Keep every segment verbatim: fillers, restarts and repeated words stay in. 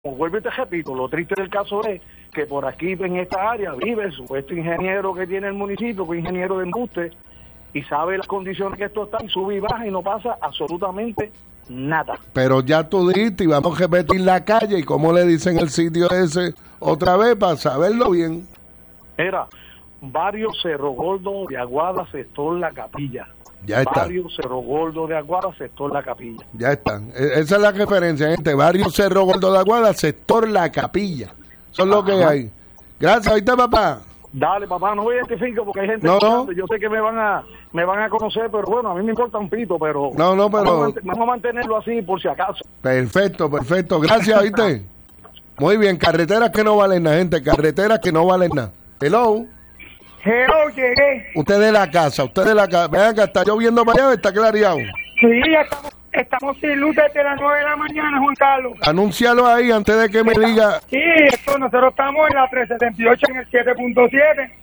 Como vuelvo y te repito, lo triste del caso es que por aquí en esta área vive el supuesto ingeniero que tiene el municipio, que es ingeniero de embuste, y sabe las condiciones que esto está, y sube y baja y no pasa absolutamente nada. Pero ya tú dijiste y vamos a repetir la calle y cómo le dicen el sitio ese otra vez para saberlo bien. Era Barrio Cerro Gordo de Aguada, sector La Capilla. Ya está. Barrio Cerro Gordo de Aguada, sector La Capilla. Ya están. Esa es la referencia, gente. Barrio Cerro Gordo de Aguada, sector La Capilla. Eso es lo que hay. Gracias, ¿viste, papá? Dale, papá, no voy a identificar porque hay gente no, no. Yo sé que me van a me van a conocer, pero bueno, a mí me importa un pito, pero no, no, pero vamos a, vamos a mantenerlo así por si acaso. Perfecto, perfecto. Gracias, ¿viste? Muy bien, carreteras que no valen nada, gente. Carreteras que no valen nada. Hello. Hello, llegué. Usted de la casa, usted de la casa. Vean que está lloviendo para allá, está clareado. Sí, estamos, estamos sin luz desde las nueve de la mañana, Juan Carlos. Anúncialo ahí antes de que me diga. Sí, esto, nosotros estamos en la trescientos setenta y ocho en el siete punto siete.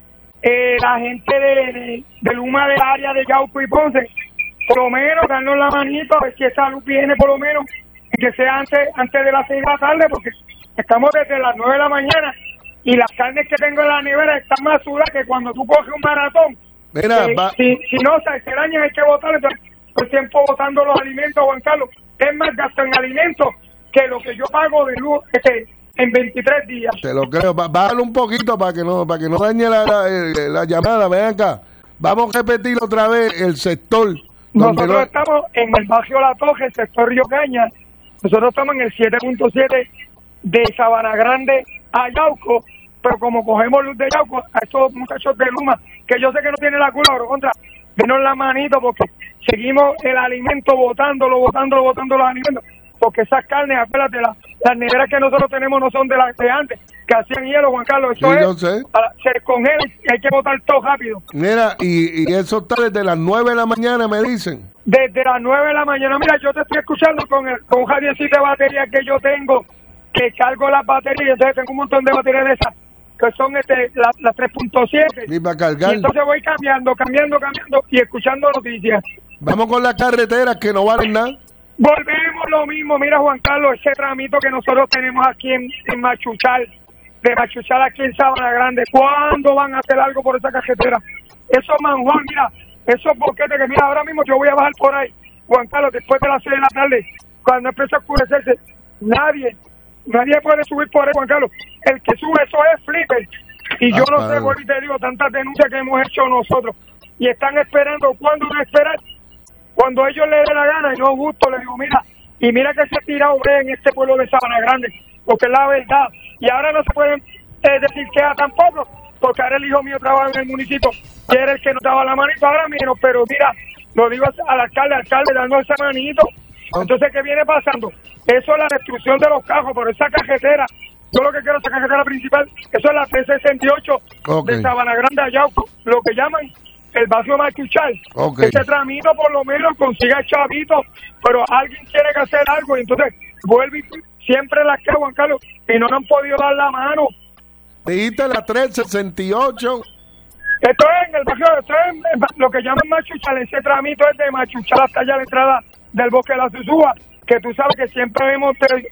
Eh, la gente de, de, de Luma del área de Yauco y Ponce, por lo menos darnos la manito a ver si esa luz viene por lo menos, que sea antes, antes de las seis de la tarde, porque estamos desde las nueve de la mañana. Y las carnes que tengo en la nevera están más duras que cuando tú coges un maratón. Mira, eh, va. Si, si no se, se dañan hay que botar, entonces el tiempo botando los alimentos, Juan Carlos. Es más gasto en alimentos que lo que yo pago de luz este, en veintitrés días. Te lo creo. Bájalo un poquito para que no para que no dañe la, la, la llamada. Ven acá. Vamos a repetir otra vez el sector. Nosotros no... estamos en el barrio La Toje, el sector Río Caña. Nosotros estamos en el siete punto siete de Sabana Grande a Yauco. Pero como cogemos luz de Yauco, a esos muchachos de Luma, que yo sé que no tienen la culpa, pero contra, denos la manito porque seguimos el alimento botándolo, botándolo, botando los alimentos, porque esas carnes, acuérdate, las, las neveras que nosotros tenemos no son de las de antes, que hacían hielo, Juan Carlos, eso sí, es, yo sé. Para, se congela y hay que botar todo rápido. Mira, y, y eso está desde las nueve de la mañana, me dicen. Desde las nueve de la mañana, mira, yo te estoy escuchando con el con un jardíncito de baterías que yo tengo, que cargo las baterías, entonces tengo un montón de baterías de esas, que son este las la tres punto siete. Y para cargar. Y entonces voy cambiando, cambiando, cambiando y escuchando noticias. Vamos con las carreteras que no valen nada. Volvemos lo mismo. Mira, Juan Carlos, ese tramito que nosotros tenemos aquí en, en Machuchal, de Machuchal aquí en Sabana Grande, ¿cuándo van a hacer algo por esa carretera? Eso manjón, mira, esos boquetes que mira, ahora mismo yo voy a bajar por ahí, Juan Carlos, después de las seis de la tarde, cuando empieza a oscurecerse, nadie Nadie puede subir por ahí, Juan Carlos. El que sube eso es flipper. Y yo ah, no sé, por te digo, tantas denuncias que hemos hecho nosotros. Y están esperando, ¿cuándo van a esperar? Cuando ellos les dé la gana, y no gusto, les digo, mira, y mira que se ha tirado en este pueblo de Sabana Grande, porque es la verdad. Y ahora no se pueden eh, decir que tampoco, porque ahora el hijo mío trabaja en el municipio, y era el que nos daba la manito, ahora menos, pero mira, lo digo al alcalde, alcalde, dando esa manito. Entonces, ¿qué viene pasando? Eso es la destrucción de los cajos, pero esa carretera, yo lo que quiero es esa carretera principal, eso es la trescientos sesenta y ocho okay. de Sabana Grande a Yauco, lo que llaman el barrio Machuchal. Okay. Ese tramito por lo menos consiga el chavito, pero alguien tiene que hacer algo, y entonces vuelve y siempre las que Juan Carlos, y no nos han podido dar la mano. Dijiste la trescientos sesenta y ocho. Esto es en el barrio, esto es en lo que llaman Machuchal, ese tramito es de Machuchal hasta allá la entrada del bosque de la Susúa, que tú sabes que siempre vemos,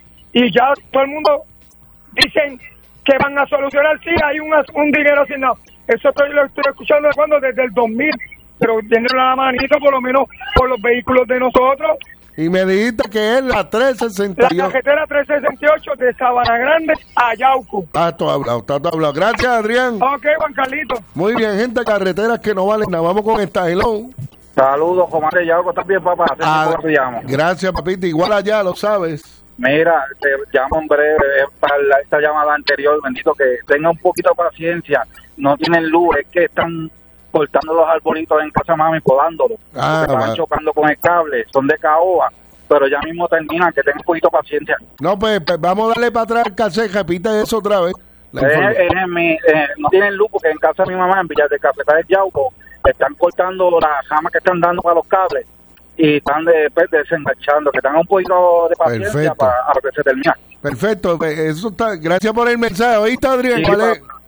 y ya todo el mundo dicen que van a solucionar, sí, hay un, un dinero asignado. Eso estoy, lo estoy escuchando de cuando, desde el dos mil, pero tienen la manito por lo menos por los vehículos de nosotros. Y me dijiste que es la trescientos sesenta y ocho. La carretera trescientos sesenta y ocho de Sabana Grande a Yauco. Está todo hablado, está todo hablado. Gracias, Adrián. Ok, Juan Carlito. Muy bien, gente, carreteras que no valen nada. Vamos con esta, hello. Saludos, comandante Yauco, ¿estás bien, papá? Ah, gracias, papito. Igual allá, lo sabes. Mira, te llamo en breve para la, esta llamada anterior, bendito, que tenga un poquito de paciencia. No tienen luz, es que están cortando los arbolitos en casa mami, podándolos. Ah, se van va. chocando con el cable, son de caoba, pero ya mismo terminan, que tengan un poquito de paciencia. No, pues, pues vamos a darle para atrás al cassette, repite eso otra vez. Es, es en mi, eh, no tienen luz porque en casa de mi mamá, en Villar de Cafetá del Yauco, están cortando las ramas que están dando para los cables y están de, pues, desenganchando, que tengan un poquito de paciencia. Perfecto. Para a que se termine. Perfecto, eso está. Gracias por el mensaje. ¿Oíste, Adrián? Sí, ¿Cuál es?